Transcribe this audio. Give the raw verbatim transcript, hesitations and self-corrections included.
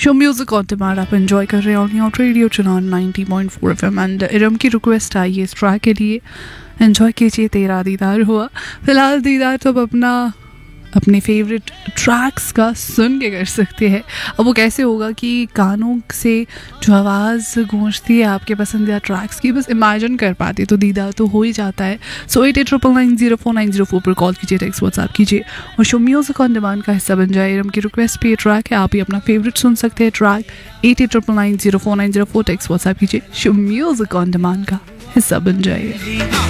Show music on demand आप enjoy कर रहे हैं on radio Chunar ninety point four FM and Iram की रिक्वेस्ट आई है इस ट्रैक के लिए। एंजॉय कीजिए, तेरा दीदार हुआ। फिलहाल दीदार तो अब अपना अपने फेवरेट ट्रैक्स का सुन के कर सकते हैं। अब वो कैसे होगा कि कानों से जो आवाज़ गूंजती है आपके पसंदीदा ट्रैक्स की, बस इमेजिन कर पाते तो दीदार तो हो ही जाता है। सो eight eight triple nine zero four nine zero four पर कॉल कीजिए, टेक्स्ट व्हाट्सएप कीजिए और शो म्यूजिक ऑन डिमांड का हिस्सा बन जाए। इरम की रिक्वेस्ट पे ये ट्रैक है, आप ही अपना फेवरेट सुन सकते हैं track. Eight eight triple nine zero four nine zero four text WhatsApp कीजिए, शो म्यूजिक ऑन डिमांड का हिस्सा बन जाइए।